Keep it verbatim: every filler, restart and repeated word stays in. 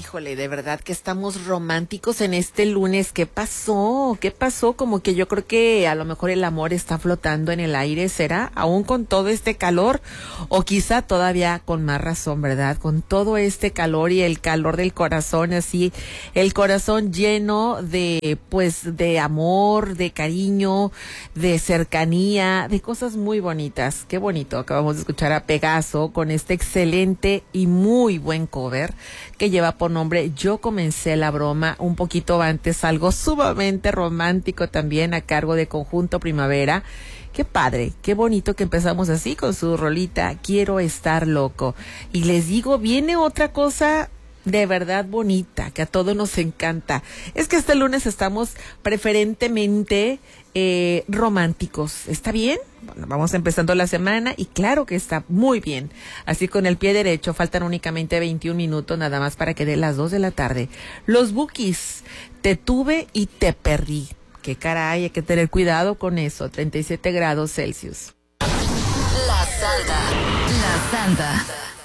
Híjole, de verdad que estamos románticos en este lunes. ¿Qué pasó? ¿Qué pasó? Como que yo creo que a lo mejor el amor está flotando en el aire, ¿será? Aún con todo este calor, o quizá todavía con más razón, ¿verdad? Con todo este calor y el calor del corazón, así, el corazón lleno de, pues, de amor, de cariño, de cercanía, de cosas muy bonitas. Qué bonito. Acabamos de escuchar a Pegaso con este excelente y muy buen cover que lleva por nombre Yo Comencé la Broma, un poquito antes, algo sumamente romántico también a cargo de Conjunto Primavera. Qué padre, qué bonito que empezamos así con su rolita Quiero Estar Loco. Y les digo, viene otra cosa de verdad bonita, que a todos nos encanta. Es que este lunes estamos preferentemente eh, románticos. ¿Está bien? Bueno, vamos empezando la semana y claro que está muy bien. Así con el pie derecho, faltan únicamente veintiún minutos nada más para que dé las dos de la tarde. Los Bukis, Te Tuve y Te Perdí. Qué caray, hay que tener cuidado con eso. treinta y siete grados Celsius. La Santa. La Santa.